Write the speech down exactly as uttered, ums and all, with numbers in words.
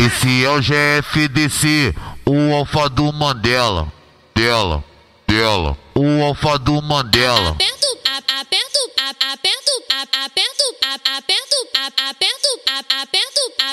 Esse é o G F D C, o alfa do Mandela. Dela, dela, o alfa do Mandela. Aperto, a- aperto, a- aperto, a- aperto, a- aperto, a- aperto, a- aperto,